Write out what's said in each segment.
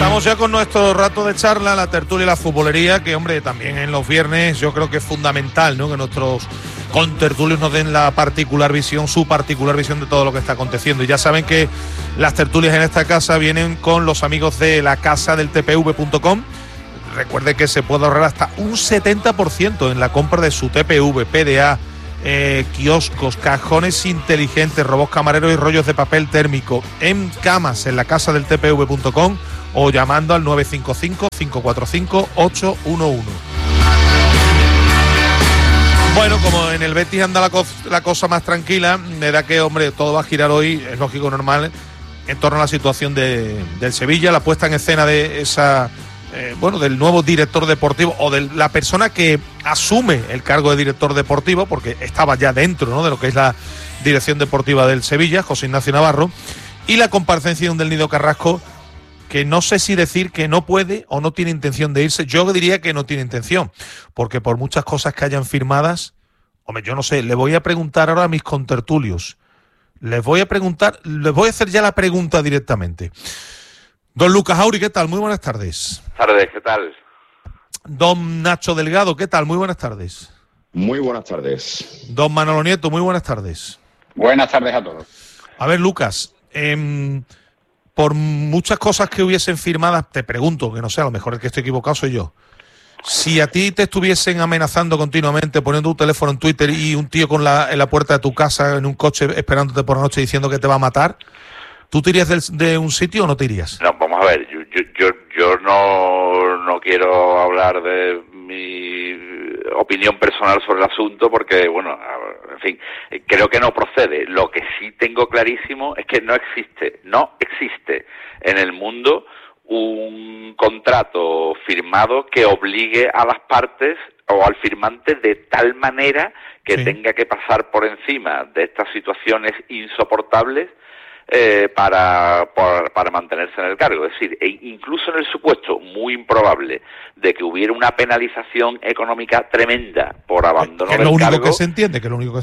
Estamos ya con nuestro rato de charla, la tertulia y la futbolería, que hombre, también en los viernes yo creo que es fundamental, ¿no?, que nuestros contertulios nos den la particular visión, su particular visión de todo lo que está aconteciendo. Y ya saben que las tertulias en esta casa vienen con los amigos de la casa del tpv.com. Recuerde que se puede ahorrar hasta un 70% en la compra de su TPV, PDA, kioscos, cajones inteligentes, robots camareros y rollos de papel térmico en camas en la casa del tpv.com o llamando al 955-545-811. Bueno, como en el Betis anda la cosa más tranquila, me da que, hombre, todo va a girar hoy, es lógico, normal, en torno a la situación del Sevilla, la puesta en escena de esa... del nuevo director deportivo o de la persona que asume el cargo de director deportivo, porque estaba ya dentro, ¿no?, de lo que es la dirección deportiva del Sevilla, José Ignacio Navarro, y la comparecencia del Nido Carrasco, que no sé si decir que no puede o no tiene intención de irse. Yo diría que no tiene intención, porque por muchas cosas que hayan firmadas, hombre, yo no sé, le voy a preguntar ahora a mis contertulios, les voy a hacer ya la pregunta directamente. Don Lucas Auri, ¿qué tal? Muy buenas tardes. Tardes, ¿qué tal? Don Nacho Delgado, ¿qué tal? Muy buenas tardes. Muy buenas tardes. Don Manolo Nieto, muy buenas tardes. Buenas tardes a todos. A ver, Lucas, por muchas cosas que hubiesen firmadas, te pregunto, que no sé, a lo mejor el que estoy equivocado soy yo. Si a ti te estuviesen amenazando continuamente, poniendo un teléfono en Twitter y un tío en la puerta de tu casa, en un coche, esperándote por la noche diciendo que te va a matar, ¿tú te irías de un sitio o no te irías? No, vamos a ver, yo no quiero hablar de mi opinión personal sobre el asunto porque, bueno, en fin, creo que no procede. Lo que sí tengo clarísimo es que no existe en el mundo un contrato firmado que obligue a las partes o al firmante de tal manera que tenga que pasar por encima de estas situaciones insoportables para mantenerse en el cargo. Es decir, incluso en el supuesto muy improbable de que hubiera una penalización económica tremenda por abandono del cargo, que es lo único que se entiende.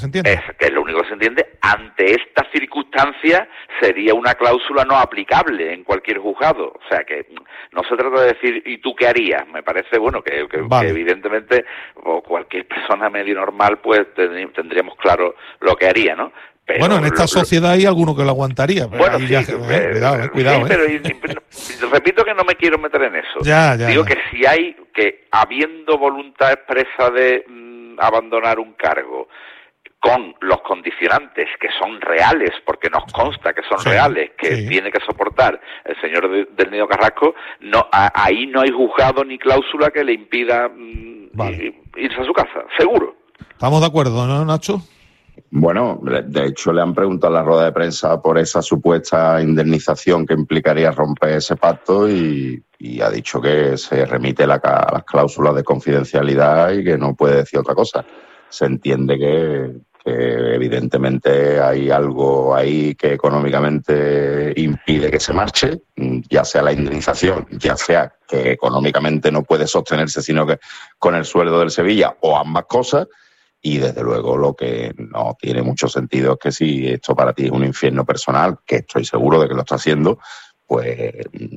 Ante esta circunstancia sería una cláusula no aplicable en cualquier juzgado. O sea que no se trata de decir ¿y tú qué harías? Me parece, bueno, que evidentemente o cualquier persona medio normal pues tendríamos claro lo que haría, ¿no? Pero bueno, en esta sociedad hay alguno que lo aguantaría. Bueno, sí, cuidado. Sí, pero repito que no me quiero meter en eso. Digo que si hay, que habiendo voluntad expresa de abandonar un cargo, con los condicionantes que son reales, porque nos consta que son reales, que tiene que soportar el señor del Nido Carrasco, no, ahí no hay juzgado ni cláusula que le impida irse a su casa, seguro. ¿Estamos de acuerdo, no, Nacho? Bueno, de hecho le han preguntado en la rueda de prensa por esa supuesta indemnización que implicaría romper ese pacto y ha dicho que se remite a las cláusulas de confidencialidad y que no puede decir otra cosa. Se entiende que evidentemente hay algo ahí que económicamente impide que se marche, ya sea la indemnización, ya sea que económicamente no puede sostenerse sino que con el sueldo del Sevilla o ambas cosas. Y desde luego lo que no tiene mucho sentido es que si esto para ti es un infierno personal, que estoy seguro de que lo está haciendo, pues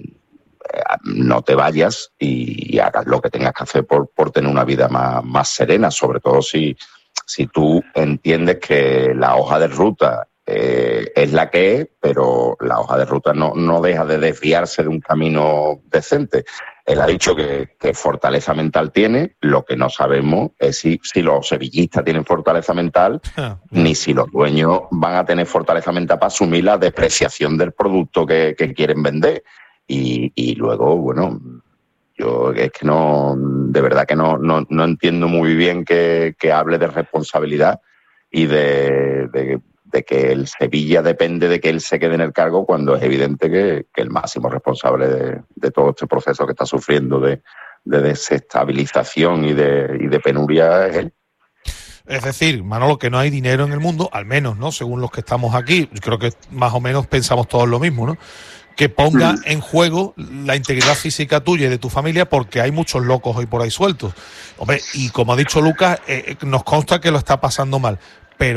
no te vayas y hagas lo que tengas que hacer por tener una vida más serena, sobre todo si tú entiendes que la hoja de ruta es la que es, pero la hoja de ruta no deja de desviarse de un camino decente. Él ha dicho que fortaleza mental tiene, lo que no sabemos es si los sevillistas tienen fortaleza mental, ni si los dueños van a tener fortaleza mental para asumir la depreciación del producto que quieren vender. Y luego, bueno, yo es que de verdad que no entiendo muy bien que hable de responsabilidad y de que el Sevilla depende de que él se quede en el cargo cuando es evidente que el máximo responsable de todo este proceso que está sufriendo de desestabilización y de penuria es él. Es decir, Manolo, que no hay dinero en el mundo, al menos, ¿no? Según los que estamos aquí, creo que más o menos pensamos todos lo mismo, ¿no? Que ponga en juego la integridad física tuya y de tu familia, porque hay muchos locos hoy por ahí sueltos. Hombre, y como ha dicho Lucas, nos consta que lo está pasando mal, pero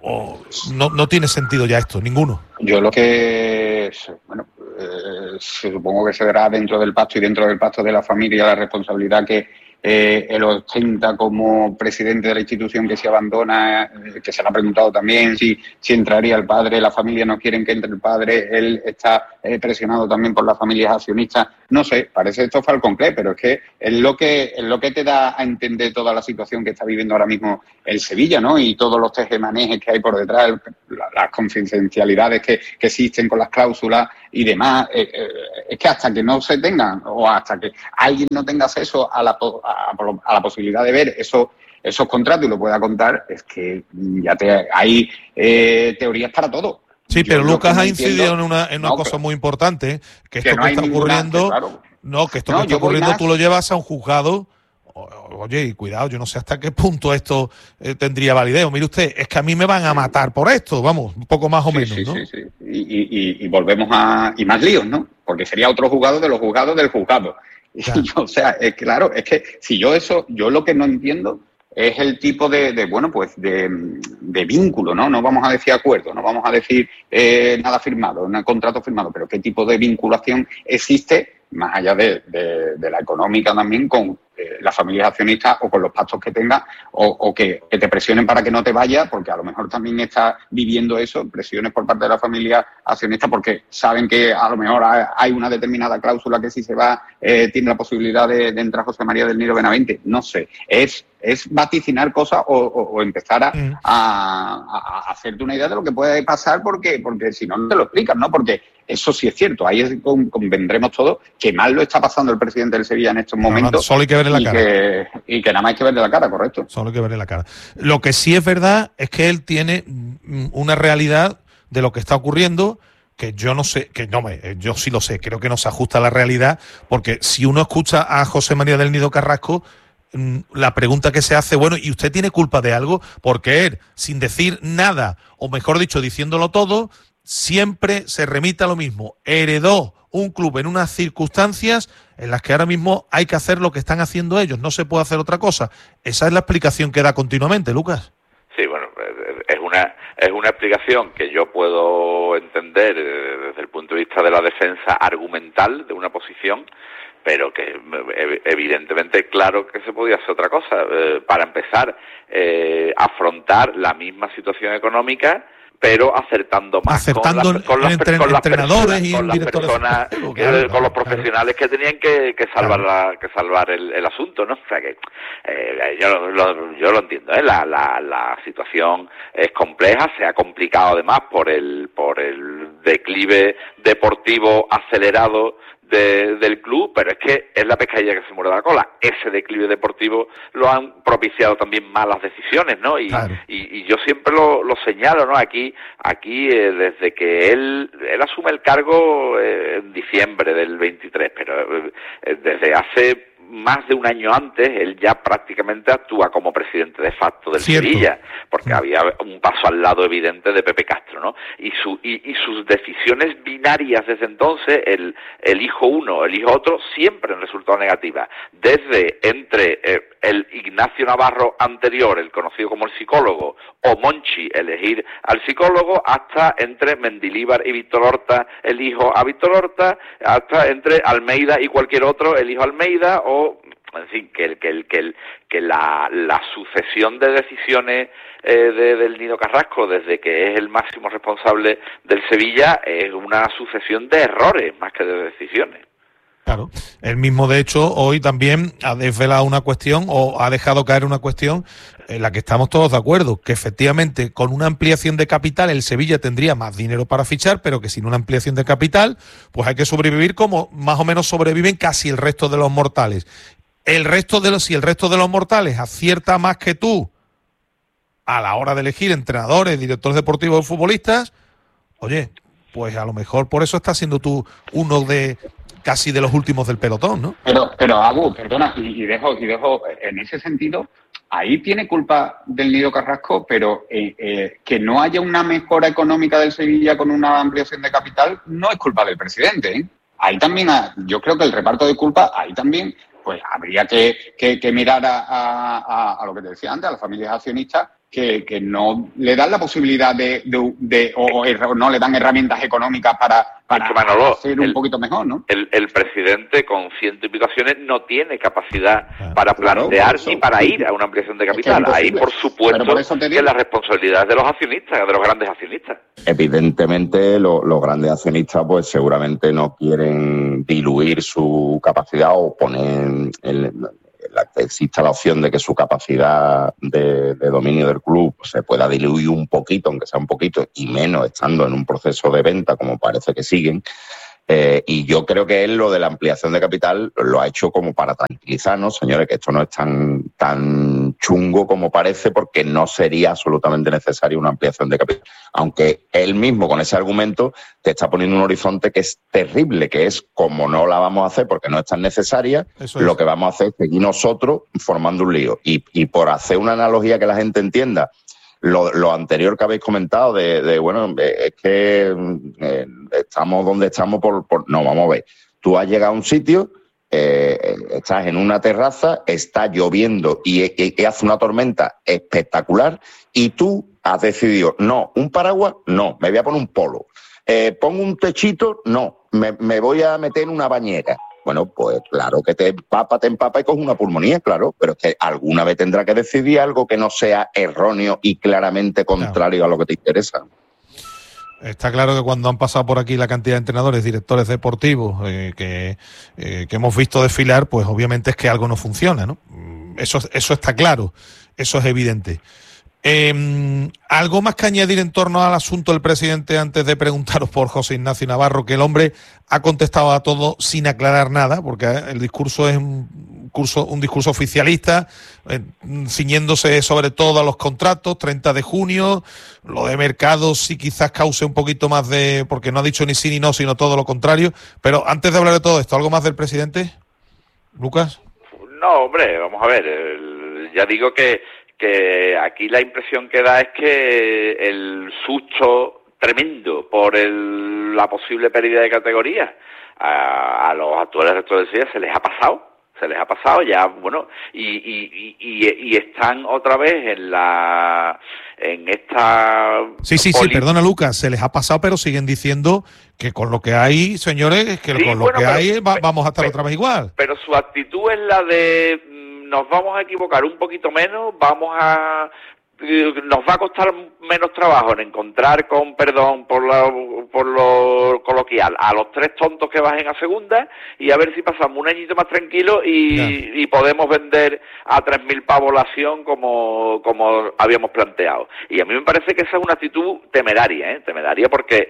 o no tiene sentido ya esto, ninguno? Yo lo que, bueno, supongo que se verá dentro del pacto y dentro del pacto de la familia la responsabilidad que él ostenta como presidente de la institución que se abandona, que se le ha preguntado también si entraría el padre, la familia no quieren que entre el padre, él está presionado también por las familias accionistas. No sé, parece esto Falcon Crest, pero es que es lo que te da a entender toda la situación que está viviendo ahora mismo el Sevilla, ¿no? Y todos los tejemanejes que hay por detrás, las confidencialidades que existen con las cláusulas y demás. Es que hasta que no se tengan, o hasta que alguien no tenga acceso a la posibilidad de ver esos contratos y lo pueda contar, es que ya hay teorías para todo. Sí, pero Lucas ha incidido en una cosa muy importante, que esto que está ocurriendo, que esto que está ocurriendo tú lo llevas a un juzgado. Oye, y cuidado, yo no sé hasta qué punto esto tendría validez. Mire usted, es que a mí me van a matar por esto, vamos, un poco más o menos, ¿no? Sí. Y volvemos y más líos, ¿no? Porque sería otro juzgado de los juzgados del juzgado. Claro. O sea, es claro, es que si yo lo que no entiendo es el tipo de vínculo, ¿no? No vamos a decir acuerdo, no vamos a decir nada firmado, un contrato firmado, pero qué tipo de vinculación existe, más allá de la económica también, con las familias accionistas o con los pactos que tengas, o que te presionen para que no te vayas, porque a lo mejor también estás viviendo eso, presiones por parte de la familia accionista, porque saben que a lo mejor hay una determinada cláusula que si se va tiene la posibilidad de entrar José María del Nido Benavente. No sé, es vaticinar cosas o empezar a hacerte una idea de lo que puede pasar, porque si no te lo explican, ¿no? Porque eso sí es cierto, ahí convendremos todos que mal lo está pasando el presidente del Sevilla en estos momentos. Solo hay que verle la cara. Y que nada más hay que verle la cara, correcto. Solo hay que verle la cara. Lo que sí es verdad es que él tiene una realidad de lo que está ocurriendo que yo no sé, yo sí lo sé, creo que no se ajusta a la realidad, porque si uno escucha a José María del Nido Carrasco, la pregunta que se hace, bueno, ¿y usted tiene culpa de algo? Porque él, sin decir nada, o mejor dicho, diciéndolo todo, siempre se remite a lo mismo. Heredó un club en unas circunstancias en las que ahora mismo hay que hacer lo que están haciendo ellos, no se puede hacer otra cosa. Esa es la explicación que da continuamente, Lucas. Sí, bueno, es una explicación que yo puedo entender desde el punto de vista de la defensa argumental de una posición, pero que evidentemente claro que se podía hacer otra cosa. Para empezar, afrontar la misma situación económica, pero acertando más con los profesionales que tenían que salvar el asunto, ¿no? O sea que yo lo entiendo, ¿eh? La situación es compleja, se ha complicado además por el declive deportivo acelerado del club, pero es que es la pescadilla que se muerde la cola. Ese declive deportivo lo han propiciado también malas decisiones, ¿no? Y yo siempre lo señalo, ¿no? Aquí desde que él asume el cargo en diciembre del 23, pero desde hace más de un año antes, él ya prácticamente actúa como presidente de facto del Sevilla, porque había un paso al lado evidente de Pepe Castro, ¿no? Y sus decisiones binarias desde entonces, el hijo uno, el hijo otro, siempre han resultado negativas. Desde entre el Ignacio Navarro anterior, el conocido como el psicólogo, o Monchi, elegir al psicólogo, hasta entre Mendilíbar y Víctor Horta, el hijo a Víctor Horta, hasta entre Almeida y cualquier otro, el hijo Almeida, o en fin, que la sucesión de decisiones del Nido Carrasco, desde que es el máximo responsable del Sevilla, es una sucesión de errores más que de decisiones. Claro, él mismo de hecho hoy también ha desvelado una cuestión o ha dejado caer una cuestión en la que estamos todos de acuerdo, que efectivamente con una ampliación de capital el Sevilla tendría más dinero para fichar, pero que sin una ampliación de capital pues hay que sobrevivir como más o menos sobreviven casi el resto de los mortales. Si el resto de los mortales acierta más que tú a la hora de elegir entrenadores, directores deportivos o futbolistas, oye, pues a lo mejor por eso estás siendo tú uno de casi de los últimos del pelotón, ¿no? Pero Abu, perdona, y dejo en ese sentido, ahí tiene culpa del Nido Carrasco, pero que no haya una mejora económica del Sevilla con una ampliación de capital no es culpa del presidente, ¿eh? Ahí también, yo creo que el reparto de culpa, ahí también, pues habría que mirar a lo que te decía antes, a las familias accionistas, que no le dan la posibilidad o no le dan herramientas económicas para Manolo, hacer un poquito mejor, ¿no? El presidente con 100 y pico acciones no tiene capacidad para plantear ni para ir a una ampliación de capital. Ahí, por supuesto, que la responsabilidad es de los accionistas, de los grandes accionistas. Evidentemente, los grandes accionistas pues seguramente no quieren diluir su capacidad o poner exista la opción de que su capacidad de dominio del club se pueda diluir un poquito, aunque sea un poquito, y menos estando en un proceso de venta como parece que siguen. Y yo creo que él lo de la ampliación de capital lo ha hecho como para tranquilizarnos, señores, que esto no es tan chungo como parece, porque no sería absolutamente necesaria una ampliación de capital. Aunque él mismo con ese argumento te está poniendo un horizonte que es terrible, que es como no la vamos a hacer porque no es tan necesaria, lo que vamos a hacer es seguir nosotros formando un lío. Y por hacer una analogía que la gente entienda, lo anterior que habéis comentado bueno, es que estamos donde estamos no, vamos a ver. Tú has llegado a un sitio, estás en una terraza, está lloviendo y hace una tormenta espectacular y tú has decidido, no, un paraguas, no, me voy a poner un polo. Pongo un techito, no, me voy a meter en una bañera. Bueno, pues claro que te empapa y coges una pulmonía, claro, pero es que alguna vez tendrá que decidir algo que no sea erróneo y claramente contrario a lo que te interesa. Está claro que cuando han pasado por aquí la cantidad de entrenadores, directores deportivos que hemos visto desfilar, pues obviamente es que algo no funciona, ¿no? Eso está claro, eso es evidente. ¿Algo más que añadir en torno al asunto del presidente antes de preguntaros por José Ignacio Navarro, que el hombre ha contestado a todo sin aclarar nada, porque el discurso es un discurso oficialista, ciñéndose sobre todo a los contratos, 30 de junio, lo de mercados sí quizás cause un poquito más porque no ha dicho ni sí ni no, sino todo lo contrario, pero antes de hablar de todo esto, ¿algo más del presidente? ¿Lucas? No, hombre, vamos a ver, ya digo que aquí la impresión que da es que el susto tremendo por la posible pérdida de categoría a los actuales rectores de Sevilla se les ha pasado ya, bueno, y están otra vez en esta... Sí, perdona Lucas, se les ha pasado, pero siguen diciendo que con lo que hay, señores, que sí, con lo que hay vamos a estar otra vez igual. Pero su actitud es la de... nos vamos a equivocar un poquito menos, nos va a costar menos trabajo en encontrar, con perdón por lo coloquial, a los 3 tontos que bajen a segunda y a ver si pasamos un añito más tranquilo y podemos vender a 3.000 pavos la acción como habíamos planteado. Y a mí me parece que esa es una actitud temeraria, temeraria porque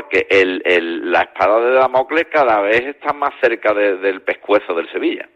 la espada de Damocles cada vez está más cerca del pescuezo del Sevilla.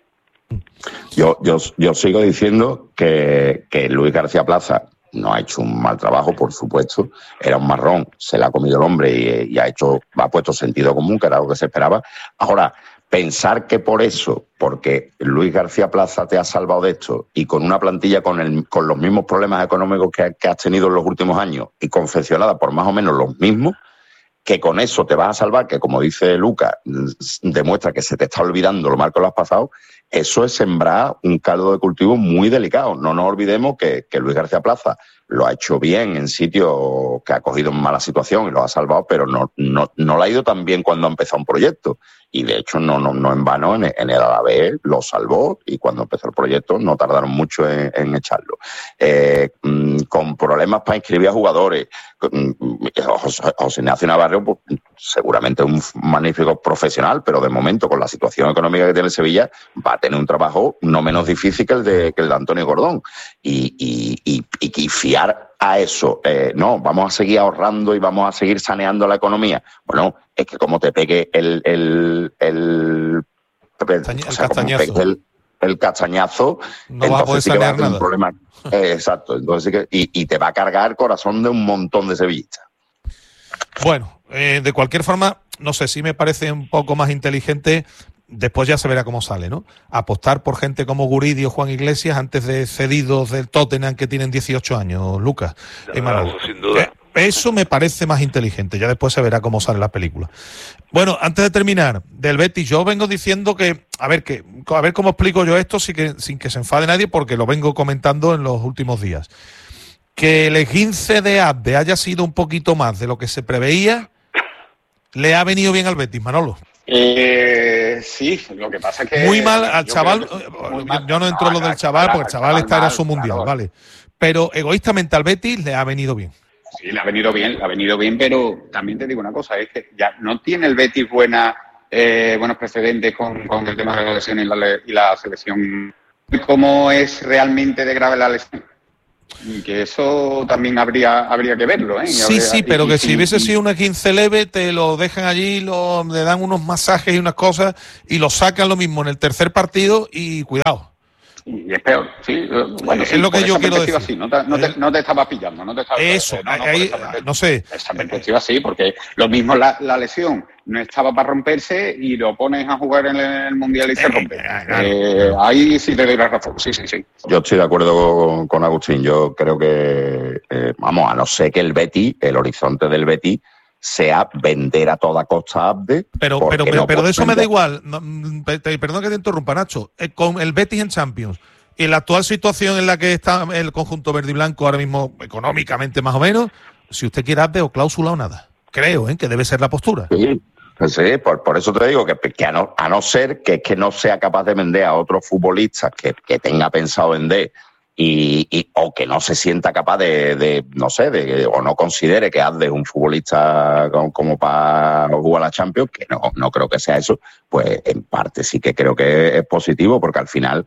Yo sigo diciendo que Luis García Plaza no ha hecho un mal trabajo, por supuesto. Era un marrón, se le ha comido el hombre y ha puesto sentido común, que era lo que se esperaba. Ahora, pensar que porque Luis García Plaza te ha salvado de esto y con una plantilla con los mismos problemas económicos que has tenido en los últimos años y confeccionada por más o menos los mismos, que con eso te vas a salvar, que como dice Lucas, demuestra que se te está olvidando lo mal que lo has pasado, eso es sembrar un caldo de cultivo muy delicado. No nos olvidemos que Luis García Plaza lo ha hecho bien en sitios que ha cogido en mala situación y lo ha salvado, pero no le ha ido tan bien cuando ha empezado un proyecto. Y de hecho no en vano en el Alavés lo salvó y cuando empezó el proyecto no tardaron mucho en echarlo. Con problemas para inscribir a jugadores, José Ignacio Navarro pues, seguramente un magnífico profesional, pero de momento con la situación económica que tiene Sevilla va a tener un trabajo no menos difícil que el de Antonio Gordón y fiar a eso, no, vamos a seguir ahorrando y vamos a seguir saneando la economía. Bueno, es que como te pegue el castañazo, no va a poder sanear nada. Un problema. Exacto, entonces sí y te va a cargar el corazón de un montón de sevillistas. Bueno, de cualquier forma, no sé, sí me parece un poco más inteligente. Después ya se verá cómo sale, ¿no? Apostar por gente como Guridi o Juan Iglesias antes de cedidos del Tottenham que tienen 18 años, Lucas. Eso sin duda. Eso me parece más inteligente. Ya después se verá cómo sale la película. Bueno, antes de terminar, del Betis, yo vengo diciendo a ver cómo explico yo esto sin que se enfade nadie, porque lo vengo comentando en los últimos días. que el esguince de Abde haya sido un poquito más de lo que se preveía, le ha venido bien al Betis, Manolo. Sí, lo que pasa es que... Muy mal al chaval, yo no entro en lo del chaval, porque el chaval está en su mundial, claro. vale. Pero egoístamente al Betis le ha venido bien. Sí, le ha venido bien, pero también te digo una cosa, es que ya no tiene el Betis buenos precedentes con el tema de la lesión y la selección. ¿Cómo es realmente de grave la lesión? Y que eso también habría que verlo, ¿eh? Sí, pero que si hubiese sido una 15 leve, te lo dejan allí, le dan unos masajes y unas cosas y lo sacan lo mismo en el tercer partido y cuidado. Y es peor, sí. Bueno, es lo que yo quiero decir. Sí, no te estaba pillando, no te estaba... Eso, no sé. Esa perspectiva sí, porque lo mismo la lesión no estaba para romperse y lo pones a jugar en el Mundial y se rompe. Claro. Ahí sí te doy la razón, sí. Yo estoy de acuerdo con Agustín. Yo creo que, a no ser que el horizonte del Betis sea vender a toda costa a Abde. Pero de eso me da igual. Perdón que te interrumpa, Nacho. Con el Betis en Champions y la actual situación en la que está el conjunto verde y blanco ahora mismo, económicamente más o menos, si usted quiere Abde o cláusula o nada. Creo que debe ser la postura. Sí, por eso te digo que a no ser que no sea capaz de vender a otros futbolistas que tenga pensado vender o que no se sienta capaz o no considere que Abde es un futbolista como para jugar a la Champions, que no creo que sea eso, pues en parte sí que creo que es positivo, porque al final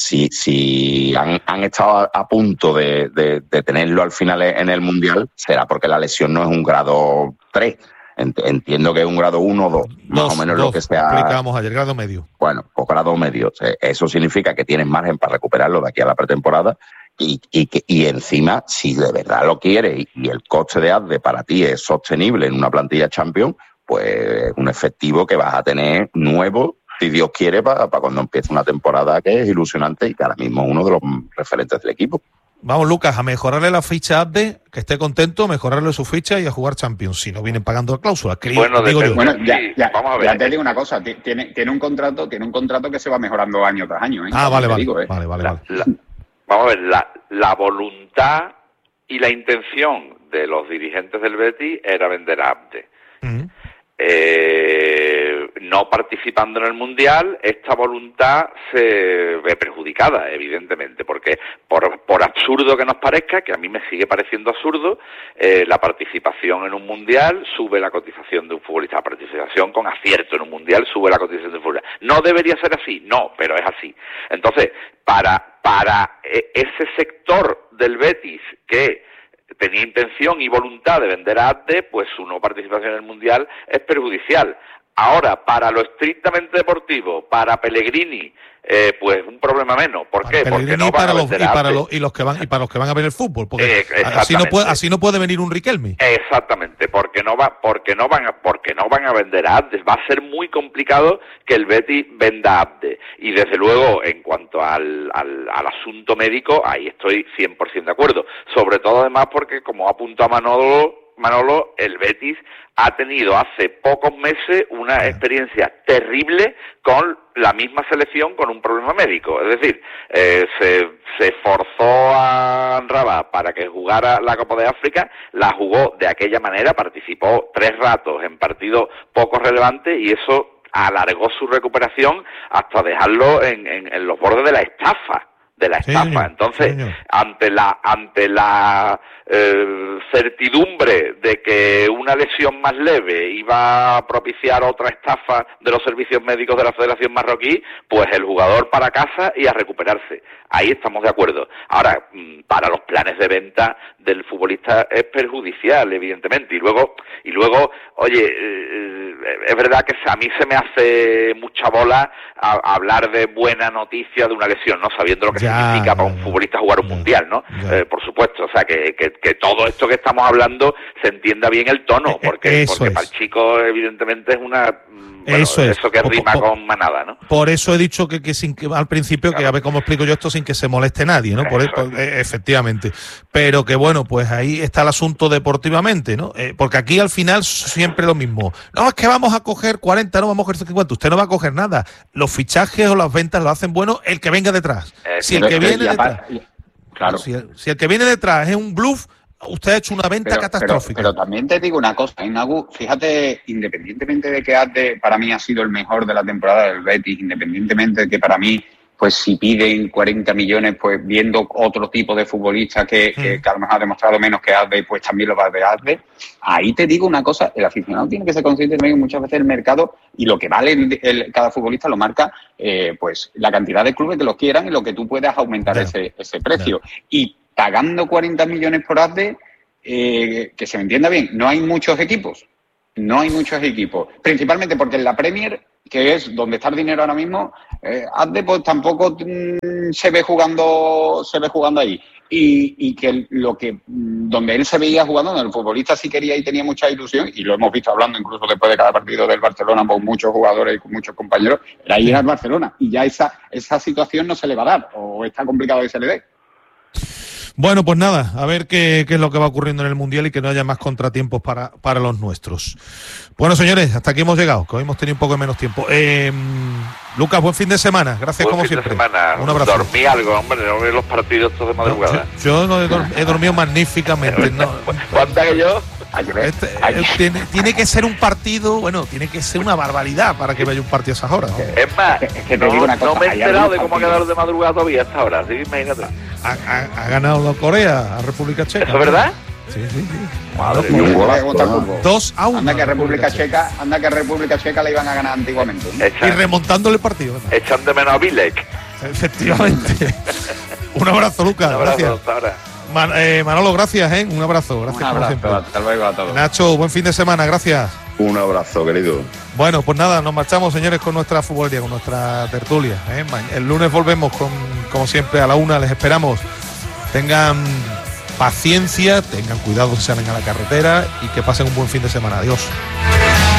si han estado a punto de tenerlo al final en el Mundial, será porque la lesión no es un grado 3. Entiendo que es un grado 1 o 2, más o menos lo que sea. Explicábamos ayer, grado medio. Bueno, pues grado medio. Eso significa que tienes margen para recuperarlo de aquí a la pretemporada y encima, si de verdad lo quieres y el coste de Abde para ti es sostenible en una plantilla Champions, pues es un efectivo que vas a tener nuevo, si Dios quiere, para cuando empiece una temporada que es ilusionante y que ahora mismo es uno de los referentes del equipo. Vamos, Lucas, a mejorarle la ficha a Abde, que esté contento, mejorarle su ficha y a jugar Champions, si no vienen pagando la cláusula. Vamos a ver. Ya te digo una cosa, tiene un contrato que se va mejorando año tras año. Vale. Vamos a ver, la voluntad y la intención de los dirigentes del Betis era vender a Abde. Uh-huh. No participando en el Mundial, esta voluntad se ve perjudicada, evidentemente, porque por absurdo que nos parezca, que a mí me sigue pareciendo absurdo, la participación en un Mundial sube la cotización de un futbolista. La participación con acierto en un Mundial sube la cotización de un futbolista. ¿No debería ser así? No, pero es así. Entonces, para ese sector del Betis que tenía intención y voluntad de vender a Abde, pues su no participación en el Mundial es perjudicial. Ahora, para lo estrictamente deportivo, para Pellegrini, pues un problema menos. ¿Por qué? Porque no van a vender a Abde. Y para los que van a ver el fútbol, porque así no puede venir un Riquelme. Exactamente, porque no van a vender a Abde. Va a ser muy complicado que el Betis venda a Abde. Y desde luego, en cuanto al asunto médico, ahí estoy 100% de acuerdo. Sobre todo además porque, como apunta Manolo, el Betis ha tenido hace pocos meses una experiencia terrible con la misma selección con un problema médico. Es decir, se forzó a Rabat para que jugara la Copa de África, la jugó de aquella manera, participó 3 ratos en partidos poco relevantes y eso alargó su recuperación hasta dejarlo en los bordes de la estafa. Entonces, ante la certidumbre de que una lesión más leve iba a propiciar otra estafa de los servicios médicos de la Federación Marroquí, pues el jugador para casa y a recuperarse. Ahí estamos de acuerdo. Ahora, para los planes de venta del futbolista es perjudicial, evidentemente. Y luego, oye, es verdad que a mí se me hace mucha bola hablar de buena noticia de una lesión, ¿no? Sabiendo lo que significa para un futbolista jugar un Mundial, ¿no? Por supuesto, o sea, que todo esto que estamos hablando se entienda bien el tono, porque para el chico evidentemente es una... eso que rima con manada, ¿no? Por eso he dicho que al principio, claro, que a ver cómo explico yo esto sin que se moleste nadie, ¿no? Efectivamente. Pero que bueno, pues ahí está el asunto deportivamente, ¿no? Porque aquí al final siempre lo mismo. No, es que vamos a coger 40, no vamos a coger 50. Usted no va a coger nada. Los fichajes o las ventas lo hacen bueno el que venga detrás. Si el que viene detrás... Claro. Si el que viene detrás es un bluff, usted ha hecho una venta catastrófica. Pero también te digo una cosa, Inagu, fíjate, independientemente de que Adde para mí ha sido el mejor de la temporada del Betis, independientemente de que para mí, pues si piden 40 millones, pues viendo otro tipo de futbolista que a lo mejor ha demostrado menos que Adde, pues también lo va a de Adde. Ahí te digo una cosa, el aficionado tiene que ser consciente de que muchas veces el mercado y lo que vale cada futbolista lo marca pues la cantidad de clubes que los quieran y lo que tú puedas aumentar ese precio. Y pagando 40 millones por Adde, que se me entienda bien, no hay muchos equipos. No hay muchos equipos. Principalmente porque en la Premier, que es donde está el dinero ahora mismo, Adde pues tampoco se ve jugando ahí. Y que donde él se veía jugando, donde el futbolista sí quería y tenía mucha ilusión, y lo hemos visto hablando incluso después de cada partido del Barcelona con muchos jugadores y con muchos compañeros, era ir al Barcelona. Y ya esa situación no se le va a dar, o está complicado que se le dé. Bueno, pues nada, a ver qué es lo que va ocurriendo en el Mundial y que no haya más contratiempos para los nuestros. Bueno, señores, hasta aquí hemos llegado, que hoy hemos tenido un poco de menos tiempo. Lucas, buen fin de semana, gracias como siempre. Buen fin de semana. Un abrazo. Dormí algo, hombre, no veo los partidos todos de madrugada. Yo no he dormido magníficamente. ¿Cuánta que yo? Tiene que ser un partido, tiene que ser una barbaridad para que vaya un partido a esas horas, ¿no? Es más, que te digo una cosa, no me he enterado de cómo ha quedado de madrugada todavía hasta ahora, así que imagínate. Ha ganado Corea a República Checa. ¿Eso es verdad? Sí. Madre mía. 2-1. Anda que República Checa la iban a ganar antiguamente. Y remontándole el partido. Echan de menos a Vilek. Efectivamente. Un abrazo, Lucas. Un abrazo, gracias. hasta ahora. Manolo, gracias, un abrazo. Gracias como siempre. Hasta luego a todos. Nacho, buen fin de semana, gracias. Un abrazo, querido. Bueno, pues nada, nos marchamos, señores, con nuestra futbolería, con nuestra tertulia. El lunes volvemos como siempre a la 1, les esperamos. Tengan paciencia, tengan cuidado si salen a la carretera y que pasen un buen fin de semana. Adiós.